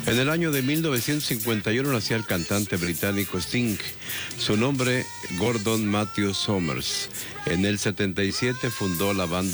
En el año de 1951 nacía el cantante británico Sting. Su nombre, Gordon Matthew Somers. En el 77 fundó la banda